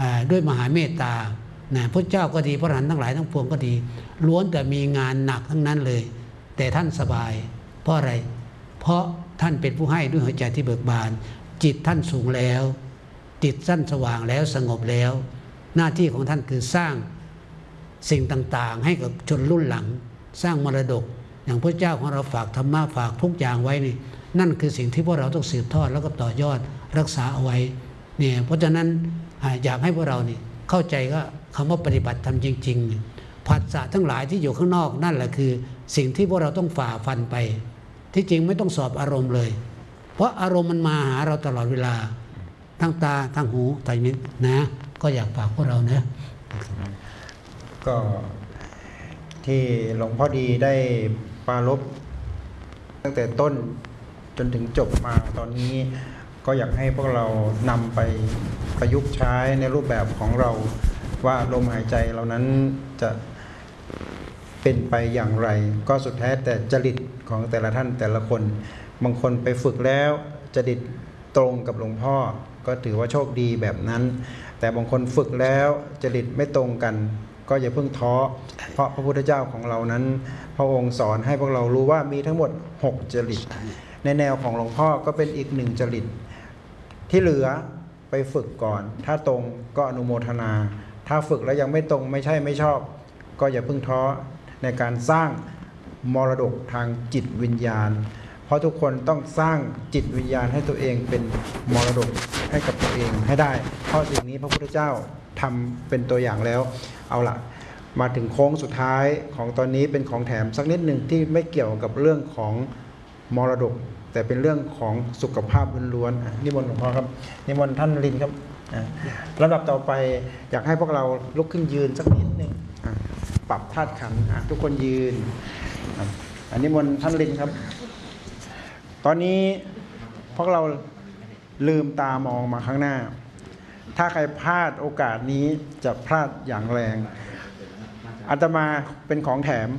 ด้วยมหาเมตตานะพระเจ้าก็ดีพระอรหันต์ทั้งหลายทั้งปวงก็ดีล้วนแต่มีงานหนักทั้งนั้นเลยแต่ท่านสบายเพราะอะไรเพราะท่านเป็นผู้ให้ด้วยหัวใจที่เบิกบานจิตท่านสูงแล้วจิตท่านสว่างแล้วสงบแล้วหน้าที่ของท่านคือสร้างสิ่งต่างๆให้กับชนรุ่นหลังสร้างมรดกอย่างพระเจ้าของเราฝากธรรมะฝากทุกอย่างไว้นี่นั่นคือสิ่งที่พวกเราต้องสืบทอดแล้วก็ต่อยอดรักษาเอาไว้เนี่ยเพราะฉะนั้นอยากให้พวกเรานี่เข้าใจก็คำว่าปฏิบัติธรรมจริงๆผัสสะทั้งหลายที่อยู่ข้างนอกนั่นแหละคือสิ่งที่พวกเราต้องฝ่าฟันไปที่จริงไม่ต้องสอบอารมณ์เลยเพราะอารมณ์มันมาหาเราตลอดเวลาทั้งตาทั้งหูทั้งนิ้วนะก็อยากฝากพวกเรานะก็ที่หลวงพ่อดีได้ปรารภตั้งแต่ต้นจนถึงจบมาตอนนี้ก็อยากให้พวกเรานำไปประยุกต์ใช้ในรูปแบบของเราว่าลมหายใจเรานั้นจะเป็นไปอย่างไรก็สุดแท้แต่จริตของแต่ละท่านแต่ละคนบางคนไปฝึกแล้วจริตตรงกับหลวงพ่อก็ถือว่าโชคดีแบบนั้นแต่บางคนฝึกแล้วจริตไม่ตรงกันก็อย่าเพิ่งท้อเพราะพระพุทธเจ้าของเรานั้นพระองค์สอนให้พวกเรารู้ว่ามีทั้งหมด6จริตในแนวของหลวงพ่อก็เป็นอีก1จริตที่เหลือไปฝึกก่อนถ้าตรงก็อนุโมทนาถ้าฝึกแล้วยังไม่ตรงไม่ใช่ไม่ชอบก็อย่าเพิ่งท้อในการสร้างมรดกทางจิตวิญญาณเพราะทุกคนต้องสร้างจิตวิญญาณให้ตัวเองเป็นมรดกให้กับตัวเองให้ได้เพราะสิ่งนี้พระพุทธเจ้าทำเป็นตัวอย่างแล้วเอาล่ะมาถึงโค้งสุดท้ายของตอนนี้เป็นของแถมสักนิดหนึ่งที่ไม่เกี่ยวกับเรื่องของมรดกแต่เป็นเรื่องของสุขภาพล้วนๆนิมนต์หลวงพ่อครับนิมนต์ท่านลินครับลำดับต่อไปอยากให้พวกเราลุกขึ้นยืนสักนิดหนึ่งปรับธาตุขันธ์ทุกคนยืนนิมนต์ท่านลินครับตอนนี้พวกเราลืมตามองมาข้างหน้าถ้าใครพลาดโอกาสนี้จะพลาดอย่างแรงอาตมาเป็นของแถม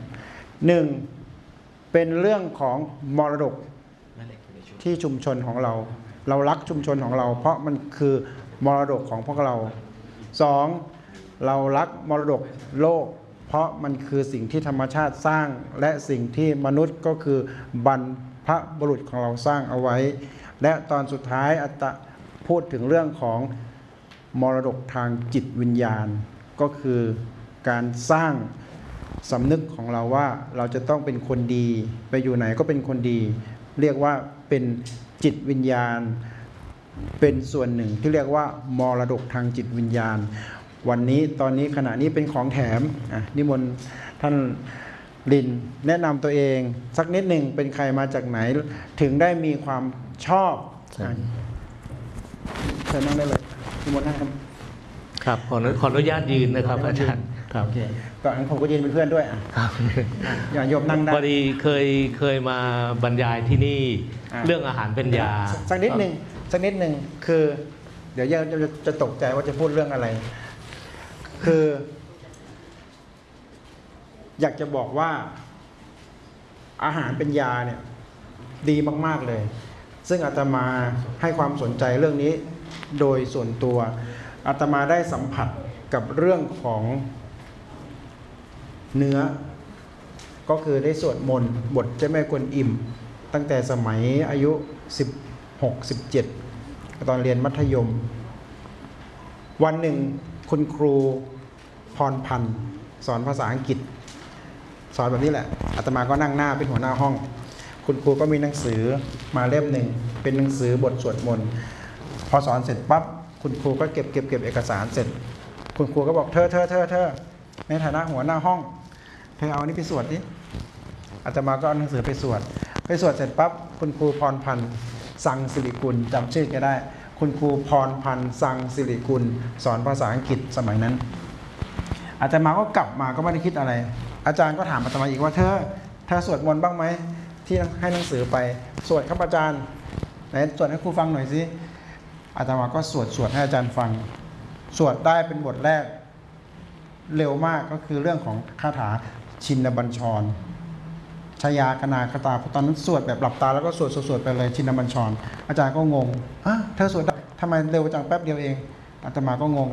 1เป็นเรื่องของมรดกที่ชุมชนของเรารักชุมชนของเราเพราะมันคือมรดกของพวกเรา2เรารักมรดกโลกเพราะมันคือสิ่งที่ธรรมชาติสร้างและสิ่งที่มนุษย์ก็คือบรรพบุรุษของเราสร้างเอาไว้และตอนสุดท้ายอาตมาพูดถึงเรื่องของมรดกทางจิตวิญญาณก็คือการสร้างสำนึกของเราว่าเราจะต้องเป็นคนดีไปอยู่ไหนก็เป็นคนดีเรียกว่าเป็นจิตวิญญาณเป็นส่วนหนึ่งที่เรียกว่ามรดกทางจิตวิญญาณวันนี้ตอนนี้ขณะนี้เป็นของแถมนิมนต์ท่านลินแนะนำตัวเองสักนิดหนึ่งเป็นใครมาจากไหนถึงได้มีความชอบเชิญนั่งได้เลยนิมนต์นั่งครับครับขออนุญาตยืนนะครับอาจารย์ครับก็อันผมก็ยืนเป็นเพื่อนด้วยครับอย่าโยมนั่งได้พอดีเคยมาบรรยายที่นี่เรื่องอาหารเป็นยาสักนิดหนึ่งคือเดี๋ยวจะตกใจว่าจะพูดเรื่องอะไรคืออยากจะบอกว่าอาหารเป็นยาเนี่ยดีมากๆเลยซึ่งอาตมาให้ความสนใจเรื่องนี้โดยส่วนตัวอาตมาได้สัมผัสกับเรื่องของเนื้อก็คือได้สวดมนต์บทเจ้าแม่กวนอิมตั้งแต่สมัยอายุ16-17ตอนเรียนมัธยมวันหนึ่งคุณครูพรพันธ์สอนภาษาอังกฤษสอนแบบนี้แหละอาตมาก็นั่งหน้าเป็นหัวหน้าห้องคุณครูก็มีหนังสือมาเล่มหนึ่งเป็นหนังสือบทสวดมนต์พอสอนเสร็จปั๊บคุณครูก็เก็บเอกสารเสร็จคุณครูก็บอกเธอในฐานะหัวหน้าห้องเธอเอาอันนี้ไปสวดดิอาตมาก็เอาหนังสือไปสวดเสร็จปั๊บคุณครูพรพันธ์สังสิริกุลจำชื่อแกได้คุณครูพรพันธ์สังสิริกุลสอนภาษาอังกฤษสมัยนั้นอาตมาก็กลับมาก็ไม่ได้คิดอะไรอาจารย์ก็ถามอาตมาอีกว่าเธอสวดมนต์บ้างไหมที่ให้หนังสือไปสวดครับอาจารย์ไหนสวดให้ครูฟังหน่อยสิอาตมาก็สวดให้อาจารย์ฟังสวดได้เป็นบทแรกเร็วมากก็คือเรื่องของคาถาชินบัญชรชยาคณาคตาตอนนั้นสวดแบบหลับตาแล้วก็สวดไปเลยชินบัญชรอาจารย์ก็งงเธอสวดได้ทำไมเร็วจังแป๊บเดียวเองอาตมาก็งง